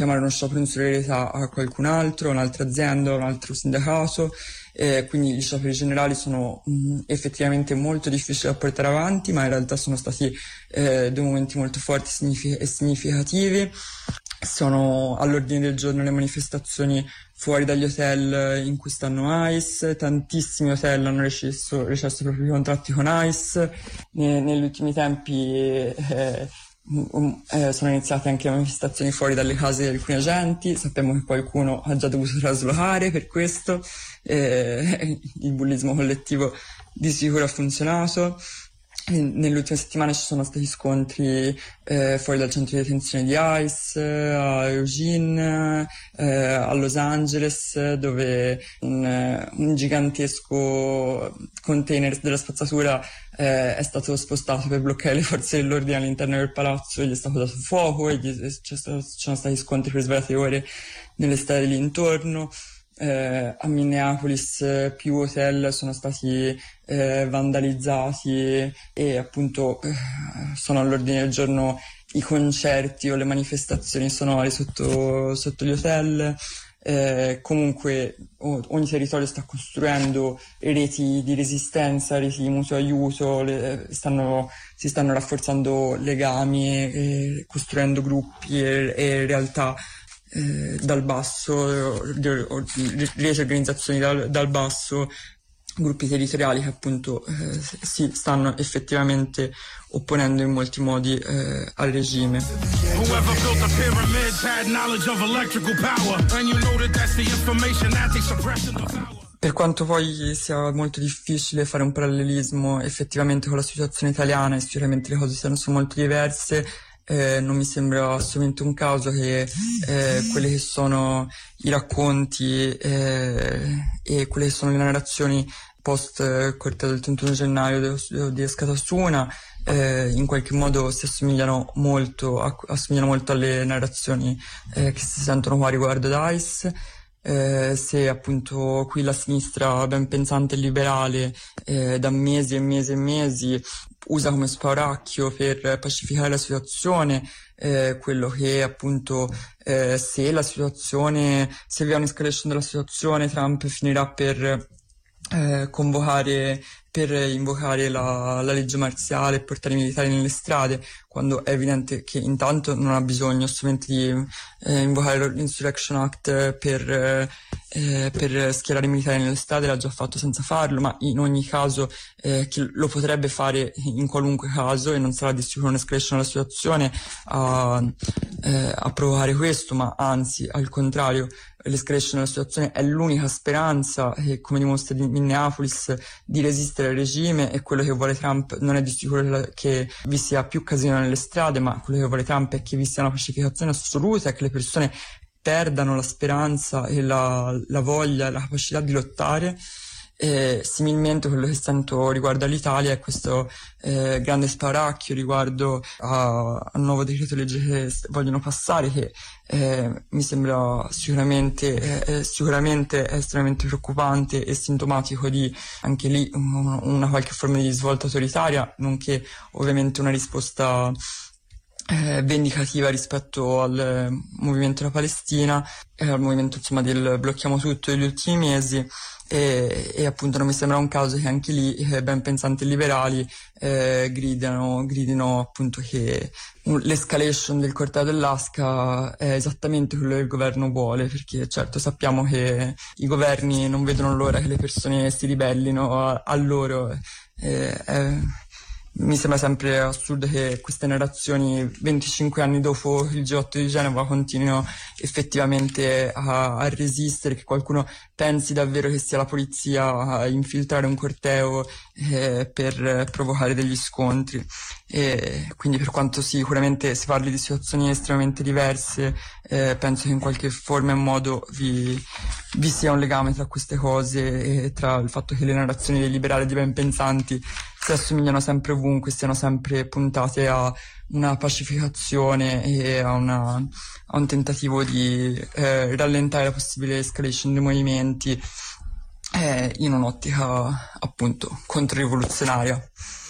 chiamare uno sciopero in solidarietà a qualcun altro, un'altra azienda, un altro sindacato. Quindi gli scioperi generali sono effettivamente molto difficili da portare avanti, ma in realtà sono stati due momenti molto forti e significativi. Sono all'ordine del giorno le manifestazioni fuori dagli hotel in cui stanno ICE. Tantissimi hotel hanno recesso i propri contratti con ICE. Negli ultimi tempi sono iniziate anche manifestazioni fuori dalle case di alcuni agenti. Sappiamo che qualcuno ha già dovuto traslocare per questo. Il bullismo collettivo di sicuro ha funzionato. Nelle ultime settimane ci sono stati scontri fuori dal centro di detenzione di ICE, a Eugene, a Los Angeles, dove un gigantesco container della spazzatura è stato spostato per bloccare le forze dell'ordine all'interno del palazzo, e gli è stato dato fuoco e ci sono stati scontri per svariate ore nelle strade lì intorno. A Minneapolis più hotel sono stati vandalizzati e appunto sono all'ordine del giorno i concerti o le manifestazioni sonore sotto gli hotel. Comunque ogni territorio sta costruendo reti di resistenza, reti di mutuo aiuto, si stanno rafforzando legami, costruendo gruppi e realtà dal basso, rete organizzazioni dal basso, gruppi territoriali che appunto si stanno effettivamente opponendo in molti modi al regime. Per quanto poi sia molto difficile fare un parallelismo effettivamente con la situazione italiana, e sicuramente le cose sono molto diverse, non mi sembra assolutamente un caso che quelli che sono i racconti e quelle che sono le narrazioni post corteo del 31 gennaio di Askatasuna in qualche modo si assomigliano molto alle narrazioni che si sentono qua riguardo ad ICE. Se appunto qui la sinistra ben pensante e liberale da mesi e mesi e mesi usa come spauracchio per pacificare la situazione, quello che appunto se vi è un'escalation della situazione, Trump finirà per invocare la legge marziale e portare i militari nelle strade, quando è evidente che intanto non ha bisogno assolutamente di invocare l'Insurrection Act per schierare i militari nelle strade, l'ha già fatto senza farlo, ma in ogni caso che lo potrebbe fare in qualunque caso, e non sarà di sicuro un'escalation della situazione a provocare questo, ma anzi al contrario, l'escalation della situazione è l'unica speranza, come dimostra di Minneapolis, di resistere al regime. E quello che vuole Trump non è di sicuro che vi sia più casino nelle strade, ma quello che vuole Trump è che vi sia una pacificazione assoluta e che le persone perdano la speranza e la voglia e la capacità di lottare. Similmente quello che sento riguardo all'Italia è questo grande spauracchio riguardo al nuovo decreto legge che vogliono passare, che mi sembra sicuramente estremamente preoccupante e sintomatico di anche lì una qualche forma di svolta autoritaria, nonché ovviamente una risposta vendicativa rispetto al movimento della Palestina e al movimento insomma del blocchiamo tutto degli ultimi mesi. E appunto non mi sembra un caso che anche lì ben pensanti liberali gridino appunto che l'escalation del corteo dell'Aska è esattamente quello che il governo vuole, perché certo sappiamo che i governi non vedono l'ora che le persone si ribellino a loro. Mi sembra sempre assurdo che queste narrazioni 25 anni dopo il G8 di Genova continuino effettivamente a resistere, che qualcuno pensi davvero che sia la polizia a infiltrare un corteo per provocare degli scontri. E quindi per quanto sicuramente si parli di situazioni estremamente diverse, penso che in qualche forma e modo vi sia un legame tra queste cose e tra il fatto che le narrazioni dei liberali e dei ben pensanti si assomigliano sempre ovunque, stiano sempre puntate a una pacificazione e a un tentativo di rallentare la possibile escalation dei movimenti in un'ottica appunto controrivoluzionaria.